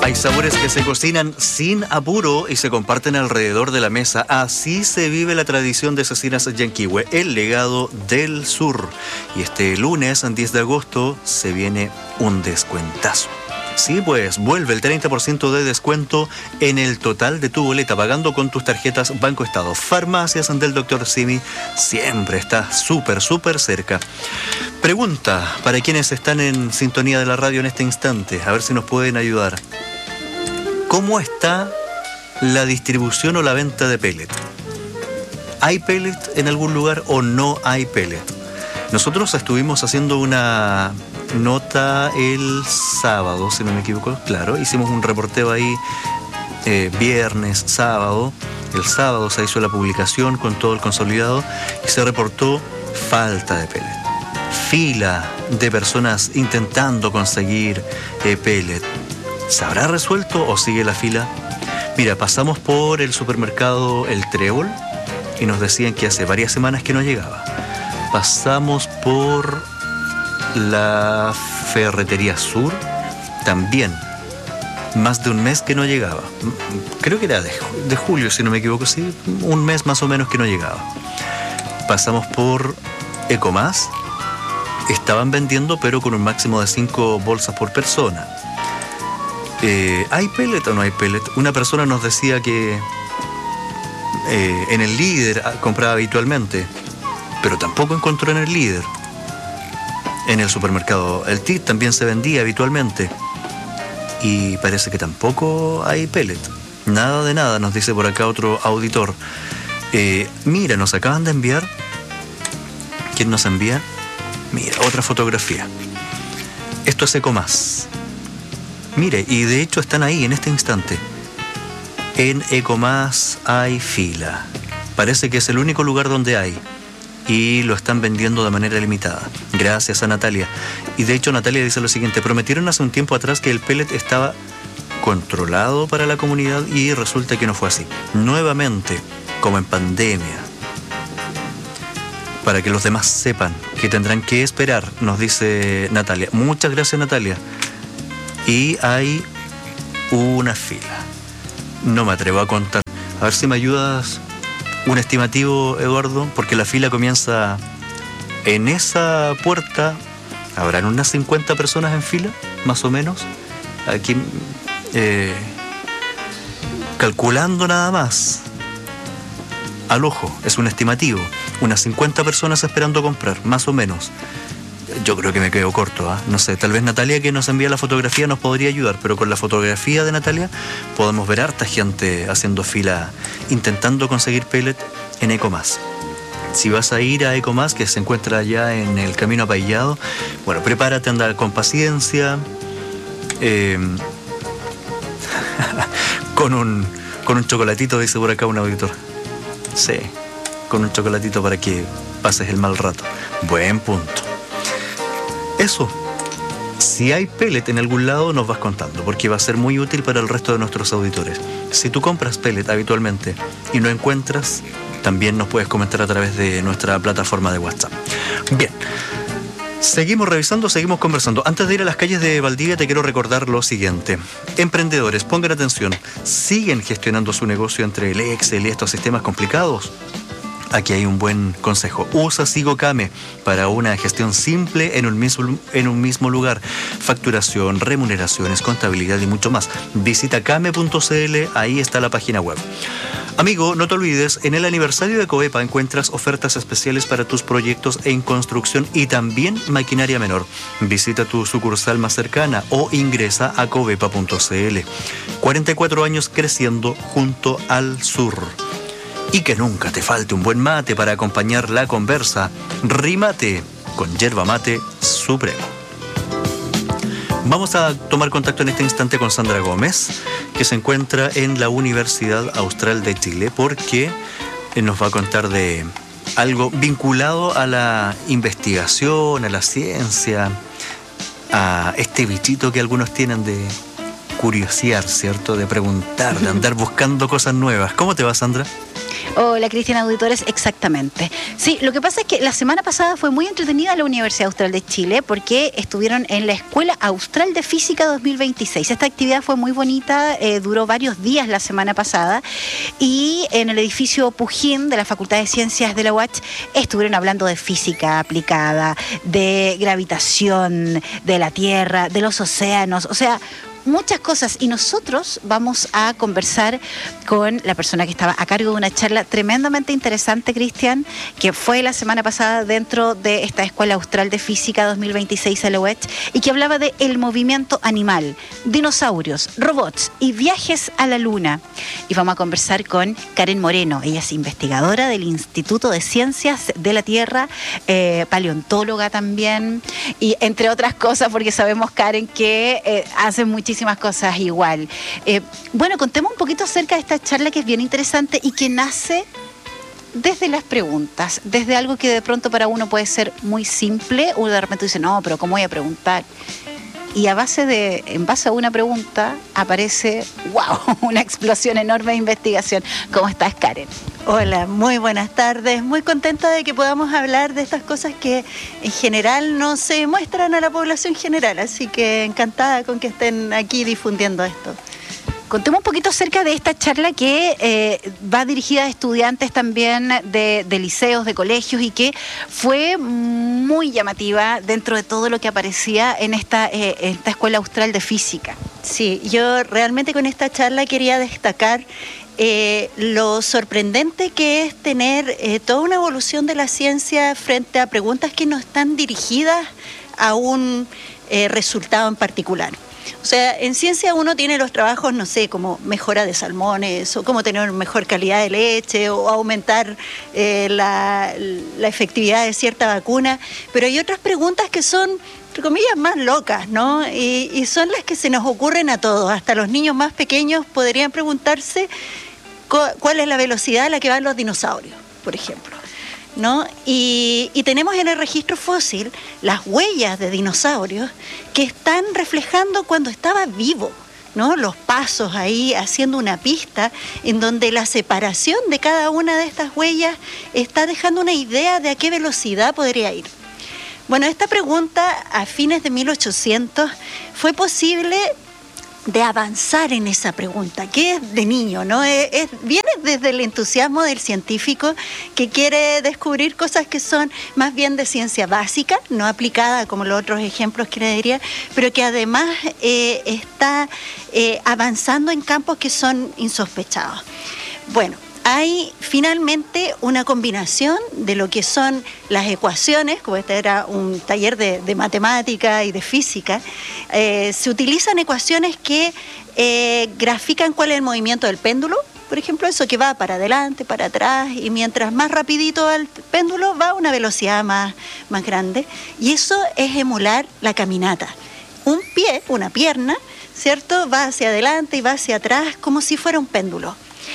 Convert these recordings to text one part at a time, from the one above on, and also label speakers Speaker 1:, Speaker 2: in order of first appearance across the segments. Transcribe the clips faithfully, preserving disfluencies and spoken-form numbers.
Speaker 1: Hay sabores que se cocinan sin apuro y se comparten alrededor de la mesa. Así se vive la tradición de Cecinas Yanquihue, el legado del sur. Y este lunes, diez de agosto, se viene un descuentazo. Sí, pues vuelve el treinta por ciento de descuento en el total de tu boleta, pagando con tus tarjetas Banco Estado. Farmacias del doctor Simi siempre está súper, súper cerca. Pregunta para quienes están en sintonía de la radio en este instante, a ver si nos pueden ayudar. ¿Cómo está la distribución o la venta de pellet? ¿Hay pellet en algún lugar o no hay pellet? Nosotros estuvimos haciendo una nota el sábado, si no me equivoco, claro, hicimos un reporteo ahí eh, viernes, sábado. El sábado se hizo la publicación con todo el consolidado y se reportó falta de pellet. Fila de personas intentando conseguir eh, pellet. ¿Se habrá resuelto o sigue la fila? Mira, pasamos por el supermercado El Trébol y nos decían que hace varias semanas que no llegaba. Pasamos por la Ferretería Sur, también más de un mes que no llegaba. Creo que era de, de julio, si no me equivoco, sí, un mes más o menos que no llegaba. Pasamos por Ecomás, estaban vendiendo pero con un máximo de cinco bolsas por persona. Eh, ¿Hay pellet o no hay pellet? Una persona nos decía que eh, en el Líder compraba habitualmente, pero tampoco encontró en el Líder. En el supermercado El T I T también se vendía habitualmente y parece que tampoco hay pellet. Nada de nada, nos dice por acá otro auditor. Eh, mira, nos acaban de enviar. ¿Quién nos envía? Mira, otra fotografía. Esto es Ecomás. Mire, y de hecho están ahí en este instante. En Ecomás hay fila. Parece que es el único lugar donde hay. Y lo están vendiendo de manera limitada. Gracias a Natalia. Y de hecho Natalia dice lo siguiente. Prometieron hace un tiempo atrás que el pellet estaba controlado para la comunidad y resulta que no fue así. Nuevamente, como en pandemia. Para que los demás sepan que tendrán que esperar, nos dice Natalia. Muchas gracias, Natalia. Y hay una fila. No me atrevo a contar. A ver si me ayudas un estimativo, Eduardo, porque la fila comienza en esa puerta. Habrán unas cincuenta personas en fila, más o menos. Aquí, eh, calculando nada más. Al ojo, es un estimativo. Unas cincuenta personas esperando comprar, más o menos. Yo creo que me quedo corto, ¿eh? No sé, tal vez Natalia, que nos envía la fotografía, nos podría ayudar, pero con la fotografía de Natalia podemos ver harta gente haciendo fila, intentando conseguir pellet en Ecomás. Si vas a ir a Ecomás, que se encuentra allá en el Camino Apaillado, bueno, prepárate a andar con paciencia, eh, con, un, con un chocolatito, dice por acá un auditor. Sí, con un chocolatito para que pases el mal rato. Buen punto. Eso, si hay pellet en algún lado nos vas contando, porque va a ser muy útil para el resto de nuestros auditores. Si tú compras pellet habitualmente y no encuentras, también nos puedes comentar a través de nuestra plataforma de WhatsApp. Bien, seguimos revisando, seguimos conversando. Antes de ir a las calles de Valdivia te quiero recordar lo siguiente. Emprendedores, pongan atención, ¿siguen gestionando su negocio entre el Excel y estos sistemas complicados? Aquí hay un buen consejo. Usa SigoCame para una gestión simple en un mismo, en un mismo lugar. Facturación, remuneraciones, contabilidad y mucho más. Visita came punto cl, ahí está la página web. Amigo, no te olvides, en el aniversario de Covepa encuentras ofertas especiales para tus proyectos en construcción y también maquinaria menor. Visita tu sucursal más cercana o ingresa a covepa punto cl. cuarenta y cuatro años creciendo junto al sur. Y que nunca te falte un buen mate para acompañar la conversa. Rimate con yerba mate supremo. Vamos a tomar contacto en este instante con Sandra Gómez, que se encuentra en la Universidad Austral de Chile, porque nos va a contar de algo vinculado a la investigación, a la ciencia, a este bichito que algunos tienen de curiosear, ¿cierto? De preguntar, de andar buscando cosas nuevas. ¿Cómo te va, Sandra?
Speaker 2: Hola, Cristian, auditores, exactamente. Sí, lo que pasa es que la semana pasada fue muy entretenida la Universidad Austral de Chile porque estuvieron en la Escuela Austral de Física dos mil veintiséis. Esta actividad fue muy bonita, eh, duró varios días la semana pasada y en el edificio Pujín de la Facultad de Ciencias de la U A C estuvieron hablando de física aplicada, de gravitación, de la Tierra, de los océanos, o sea, muchas cosas. Y nosotros vamos a conversar con la persona que estaba a cargo de una charla tremendamente interesante, Cristian, que fue la semana pasada dentro de esta Escuela Austral de Física dos mil veintiséis a la U E C y que hablaba de el movimiento animal, dinosaurios, robots y viajes a la Luna. Y vamos a conversar con Karen Moreno. Ella es investigadora del Instituto de Ciencias de la Tierra, eh, paleontóloga también, y entre otras cosas, porque sabemos, Karen, que eh, hace muchísimas cosas igual. Eh, bueno, contemos un poquito acerca de esta charla que es bien interesante y que nace desde las preguntas, desde algo que de pronto para uno puede ser muy simple, uno de repente dice, no, pero ¿cómo voy a preguntar? Y a base de, en base a una pregunta, aparece, wow, una explosión enorme de investigación. ¿Cómo estás, Karen?
Speaker 3: Hola, muy buenas tardes. Muy contenta de que podamos hablar de estas cosas que en general no se muestran a la población general, así que encantada con que estén aquí difundiendo esto.
Speaker 2: Contemos un poquito acerca de esta charla que eh, va dirigida a estudiantes también de, de liceos, de colegios, y que fue muy llamativa dentro de todo lo que aparecía en esta, eh, esta Escuela Austral de Física.
Speaker 3: Sí, yo realmente con esta charla quería destacar eh, lo sorprendente que es tener eh, toda una evolución de la ciencia frente a preguntas que no están dirigidas a un eh, resultado en particular. O sea, en ciencia uno tiene los trabajos, no sé, como mejora de salmones, o cómo tener mejor calidad de leche, o aumentar eh, la, la efectividad de cierta vacuna, pero hay otras preguntas que son, entre comillas, más locas, ¿no? Y, y son las que se nos ocurren a todos. Hasta los niños más pequeños podrían preguntarse cuál es la velocidad a la que van los dinosaurios, por ejemplo, ¿no? Y, y tenemos en el registro fósil las huellas de dinosaurios que están reflejando cuando estaba vivo, ¿no? Los pasos ahí haciendo una pista en donde la separación de cada una de estas huellas está dejando una idea de a qué velocidad podría ir. Bueno, esta pregunta a fines de mil ochocientos fue posible de avanzar en esa pregunta, que es de niño, ¿no? Es, es, viene desde el entusiasmo del científico que quiere descubrir cosas que son más bien de ciencia básica, no aplicada como los otros ejemplos que le diría, pero que además eh, está eh, avanzando en campos que son insospechados. Bueno, hay finalmente una combinación de lo que son las ecuaciones, como este era un taller de, de matemática y de física, eh, se utilizan ecuaciones que eh, grafican cuál es el movimiento del péndulo, por ejemplo, eso que va para adelante, para atrás, y mientras más rapidito va el péndulo, va a una velocidad más, más grande, y eso es emular la caminata. Un pie, una pierna, ¿cierto?, va hacia adelante y va hacia atrás como si fuera un péndulo.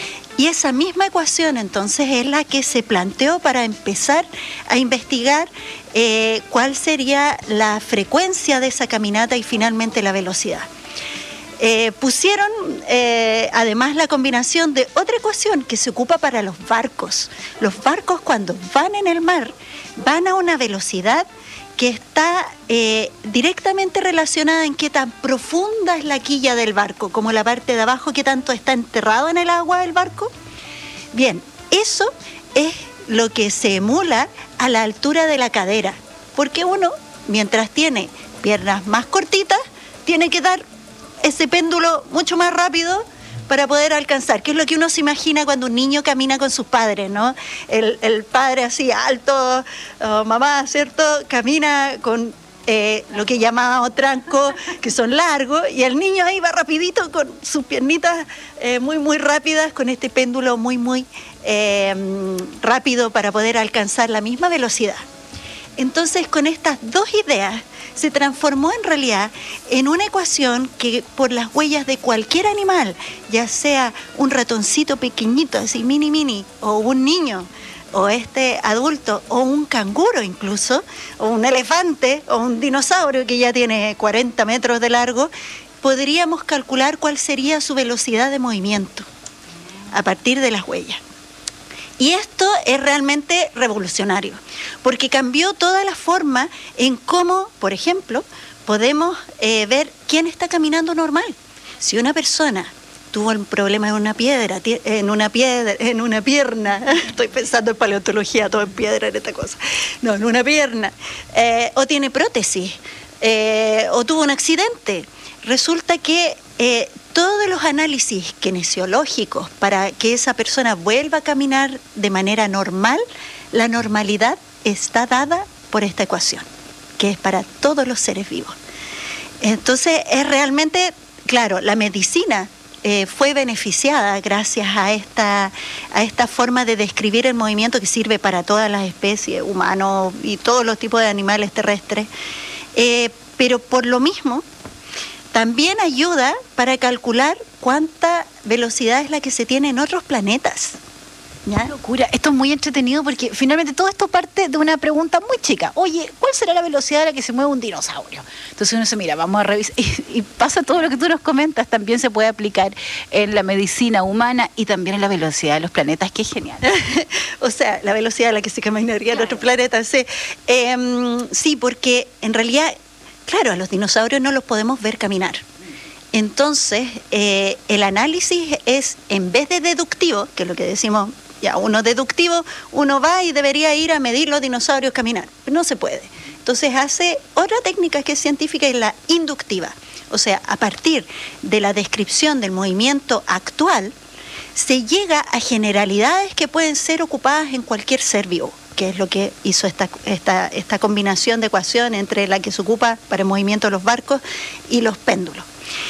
Speaker 3: Y esa misma ecuación entonces es la que se planteó para empezar a investigar eh, cuál sería la frecuencia de esa caminata y finalmente la velocidad. Eh, pusieron eh, además la combinación de otra ecuación que se ocupa para los barcos. Los barcos cuando van en el mar van a una velocidad que está eh, directamente relacionada en qué tan profunda es la quilla del barco, como la parte de abajo, qué tanto está enterrado en el agua el barco. Bien, eso es lo que se emula a la altura de la cadera, porque uno, mientras tiene piernas más cortitas, tiene que dar ese péndulo mucho más rápido para poder alcanzar, que es lo que uno se imagina cuando un niño camina con sus padres, ¿no? El, el padre así alto, oh, mamá, ¿cierto?, camina con eh, lo que llamamos tranco, que son largos, y el niño ahí va rapidito con sus piernitas eh, muy, muy rápidas, con este péndulo muy, muy eh, rápido para poder alcanzar la misma velocidad. Entonces, con estas dos ideas, se transformó en realidad en una ecuación que por las huellas de cualquier animal, ya sea un ratoncito pequeñito, así mini mini, o un niño, o este adulto, o un canguro incluso, o un elefante, o un dinosaurio que ya tiene cuarenta metros de largo, podríamos calcular cuál sería su velocidad de movimiento a partir de las huellas. Y esto es realmente revolucionario, porque cambió toda la forma en cómo, por ejemplo, podemos eh, ver quién está caminando normal. Si una persona tuvo un problema en una piedra, en una piedra, en una pierna, estoy pensando en paleontología, todo en piedra en esta cosa, no, en una pierna, eh, o tiene prótesis, eh, o tuvo un accidente, resulta que eh, todos los análisis kinesiológicos para que esa persona vuelva a caminar de manera normal, la normalidad está dada por esta ecuación, que es para todos los seres vivos. Entonces, es realmente, claro, la medicina eh, fue beneficiada gracias a esta, a esta forma de describir el movimiento que sirve para todas las especies, humanos y todos los tipos de animales terrestres, eh, pero por lo mismo, también ayuda para calcular cuánta velocidad es la que se tiene en otros planetas.
Speaker 2: ¿Ya? Locura. Esto es muy entretenido porque finalmente todo esto parte de una pregunta muy chica. Oye, ¿cuál será la velocidad a la que se mueve un dinosaurio? Entonces uno dice, mira, vamos a revisar. Y, y pasa todo lo que tú nos comentas. También se puede aplicar en la medicina humana y también en la velocidad de los planetas, que es genial.
Speaker 3: O sea, la velocidad a la que se caminaría en otros planetas. Sí. Eh, sí, porque en realidad, claro, a los dinosaurios no los podemos ver caminar. Entonces, eh, el análisis es, en vez de deductivo, que es lo que decimos, ya uno deductivo, uno va y debería ir a medir los dinosaurios caminar. No se puede. Entonces hace otra técnica que es científica, y la inductiva. O sea, a partir de la descripción del movimiento actual, se llega a generalidades que pueden ser ocupadas en cualquier ser vivo, que es lo que hizo esta, esta, esta combinación de ecuación entre la que se ocupa para el movimiento de los barcos y los péndulos.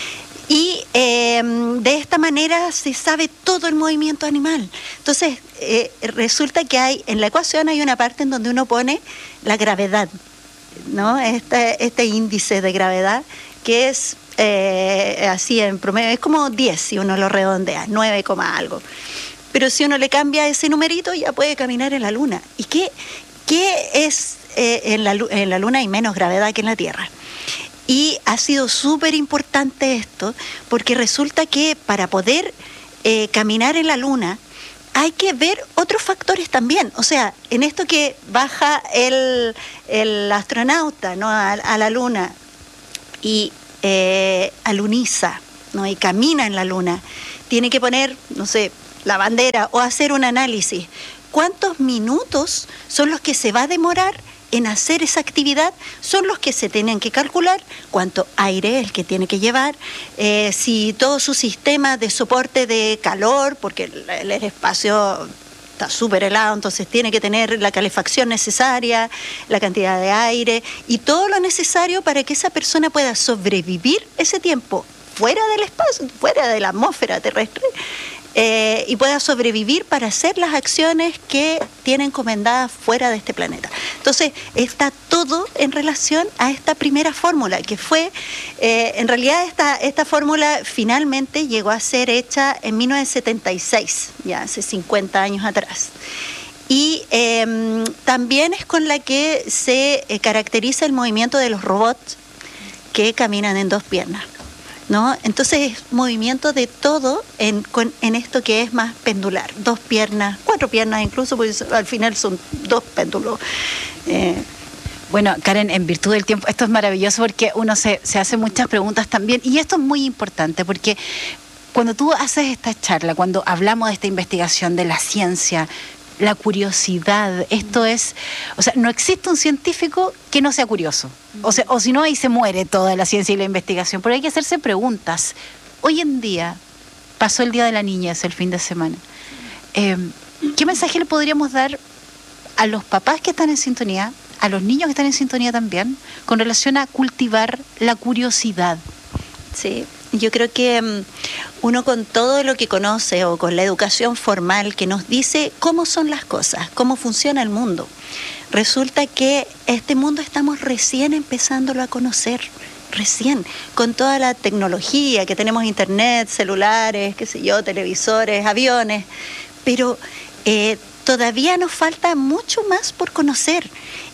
Speaker 3: Y eh, de esta manera se sabe todo el movimiento animal. Entonces, eh, resulta que hay, en la ecuación hay una parte en donde uno pone la gravedad, ¿no? Este, este índice de gravedad, que es eh, así en promedio, es como diez si uno lo redondea, nueve, algo. Pero si uno le cambia ese numerito, ya puede caminar en la Luna. ¿Y qué, qué es? Eh, en, la, en la Luna hay menos gravedad que en la Tierra. Y ha sido súper importante esto, porque resulta que para poder eh, caminar en la Luna hay que ver otros factores también. O sea, en esto que baja el, el astronauta, ¿no?, a, a la Luna y eh, aluniza, ¿no?, y camina en la Luna, tiene que poner, no sé, la bandera o hacer un análisis. ¿Cuántos minutos son los que se va a demorar en hacer esa actividad? Son los que se tienen que calcular, cuánto aire es el que tiene que llevar, eh, si todo su sistema de soporte de calor, porque el, el espacio está súper helado, entonces tiene que tener la calefacción necesaria, la cantidad de aire y todo lo necesario para que esa persona pueda sobrevivir ese tiempo fuera del espacio, fuera de la atmósfera terrestre, Eh, y pueda sobrevivir para hacer las acciones que tiene encomendadas fuera de este planeta. Entonces, está todo en relación a esta primera fórmula, que fue, eh, en realidad esta, esta fórmula finalmente llegó a ser hecha en mil novecientos setenta y seis, ya hace cincuenta años atrás. Y eh, también es con la que se eh, caracteriza el movimiento de los robots que caminan en dos piernas, ¿no? Entonces es movimiento de todo en, con, en esto que es más pendular, dos piernas, cuatro piernas incluso, porque al final son dos péndulos. Eh.
Speaker 2: Bueno, Karen, en virtud del tiempo, esto es maravilloso porque uno se, se hace muchas preguntas también, y esto es muy importante porque cuando tú haces esta charla, cuando hablamos de esta investigación de la ciencia, la curiosidad, esto es, o sea, no existe un científico que no sea curioso, o sea, o si no ahí se muere toda la ciencia y la investigación, pero hay que hacerse preguntas. Hoy en día, pasó el Día de la Niñez el fin de semana, eh, ¿qué mensaje le podríamos dar a los papás que están en sintonía, a los niños que están en sintonía también, con relación a cultivar la curiosidad?
Speaker 3: Sí, yo creo que um, uno con todo lo que conoce o con la educación formal que nos dice cómo son las cosas, cómo funciona el mundo, resulta que este mundo estamos recién empezándolo a conocer, recién, con toda la tecnología que tenemos, internet, celulares, qué sé yo, televisores, aviones, pero eh, todavía nos falta mucho más por conocer.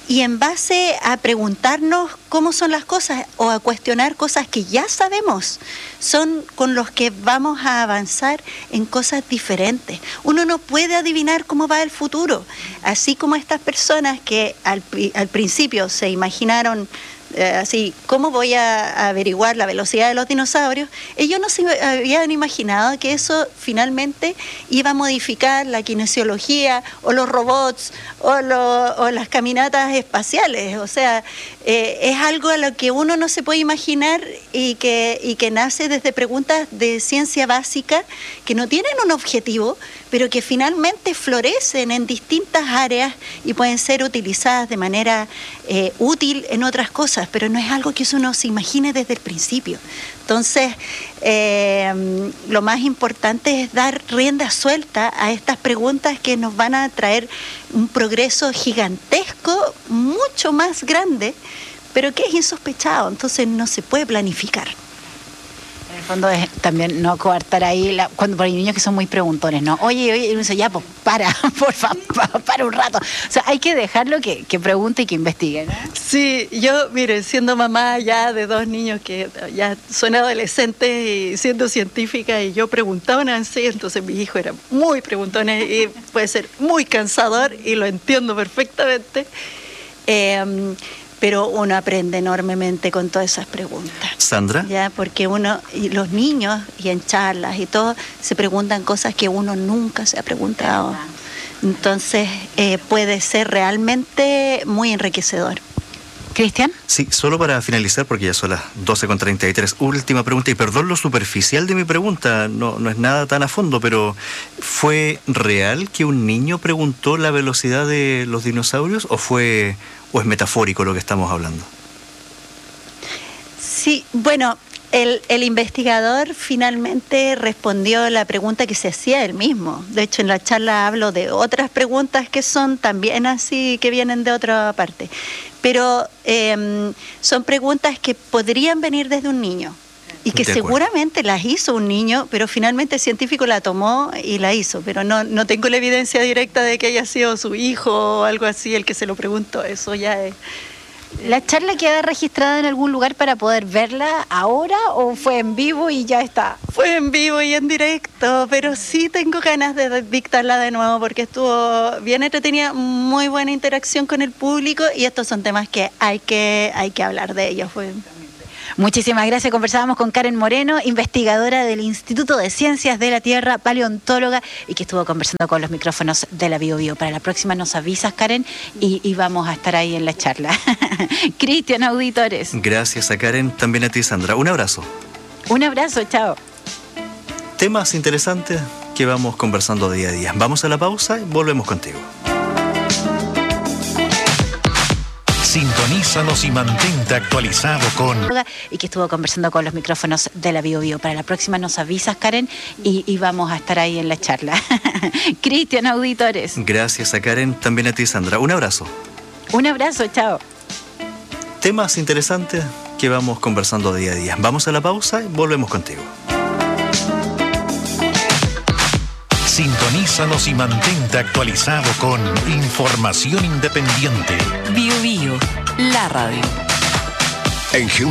Speaker 3: y en base a preguntarnos cómo son las cosas o a cuestionar cosas que ya sabemos, son con los que vamos a avanzar en cosas diferentes. Uno no puede adivinar cómo va el futuro, así como estas personas que al, al principio se imaginaron Eh, así, ¿cómo voy a averiguar la velocidad de los dinosaurios? Ellos no se habían imaginado que eso finalmente iba a modificar la kinesiología o los robots o, lo, o las caminatas espaciales. O sea, eh, es algo a lo que uno no se puede imaginar y que, y que nace desde preguntas de ciencia básica que no tienen un objetivo, pero que finalmente florecen en distintas áreas y pueden ser utilizadas de manera eh, útil en otras cosas, pero no es algo que uno se imagine desde el principio. Entonces, eh, lo más importante es dar rienda suelta a estas preguntas que nos van a traer un progreso gigantesco, mucho más grande, pero que es insospechado, entonces no se puede planificar.
Speaker 2: En el fondo es también no coartar ahí, la, cuando hay niños que son muy preguntones, ¿no? Oye, oye, y uno dice, ya, pues para, por favor, para un rato. O sea, hay que dejarlo que, que pregunte y que investigue, ¿no?
Speaker 3: Sí, yo, mire, siendo mamá ya de dos niños que ya son adolescentes y siendo científica, y yo preguntaba así, entonces mi hijo era muy preguntón y puede ser muy cansador y lo entiendo perfectamente. Eh, pero uno aprende enormemente con todas esas preguntas.
Speaker 1: Sandra.
Speaker 3: Ya, porque uno, y los niños, y en charlas y todo, se preguntan cosas que uno nunca se ha preguntado. Entonces, eh, puede ser realmente muy enriquecedor.
Speaker 2: ¿Cristian?
Speaker 1: Sí, solo para finalizar, porque ya son las doce con treinta y tres, última pregunta, y perdón lo superficial de mi pregunta, no, no es nada tan a fondo, pero ¿fue real que un niño preguntó la velocidad de los dinosaurios o fue o es metafórico lo que estamos hablando?
Speaker 3: Sí, bueno, el, el investigador finalmente respondió la pregunta que se hacía él mismo. De hecho, en la charla hablo de otras preguntas que son también así, que vienen de otra parte. Pero eh, son preguntas que podrían venir desde un niño y que seguramente las hizo un niño, pero finalmente el científico la tomó y la hizo. Pero no, no tengo la evidencia directa de que haya sido su hijo o algo así el que se lo preguntó. Eso ya es...
Speaker 2: ¿La charla queda registrada en algún lugar para poder verla ahora o fue en vivo y ya está?
Speaker 3: Fue en vivo y en directo, pero sí tengo ganas de dictarla de nuevo porque estuvo bien entretenida, muy buena interacción con el público y estos son temas que hay que, hay que hablar de ellos. Fue...
Speaker 2: Muchísimas gracias. Conversábamos con Karen Moreno, investigadora del Instituto de Ciencias de la Tierra, paleontóloga, y que estuvo conversando con los micrófonos de la Bio Bio. Para la próxima nos avisas, Karen, y, y vamos a estar ahí en la charla. Cristian, auditores.
Speaker 1: Gracias a Karen, también a ti, Sandra. Un abrazo.
Speaker 2: Un abrazo, chao.
Speaker 1: Temas interesantes que vamos conversando día a día. Vamos a la pausa y volvemos contigo.
Speaker 4: Sintonízanos y mantente actualizado con...
Speaker 2: Y que estuvo conversando con los micrófonos de la Bio Bio. Para la próxima nos avisas, Karen, y, y vamos a estar ahí en la charla. Cristian, auditores.
Speaker 1: Gracias a Karen, también a ti, Sandra. Un abrazo.
Speaker 2: Un abrazo, chao.
Speaker 1: Temas interesantes que vamos conversando día a día. Vamos a la pausa y volvemos contigo.
Speaker 4: Sintonízanos y mantente actualizado con información independiente.
Speaker 5: Bio Bio, la radio.
Speaker 4: En